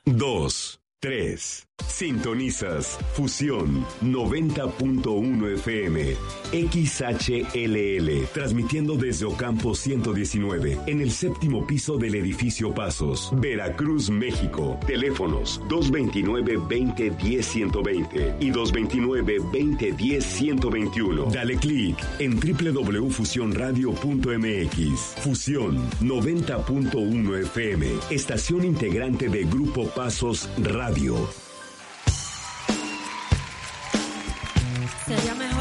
2, 3. Sintonizas Fusión 90.1 FM XHLL, transmitiendo desde Ocampo 119, en el séptimo piso del edificio Pasos, Veracruz, México. Teléfonos 229-2010-120 y 229-2010-121. Dale clic en www.fusionradio.mx. Fusión 90.1 FM, estación integrante de Grupo Pasos Radio.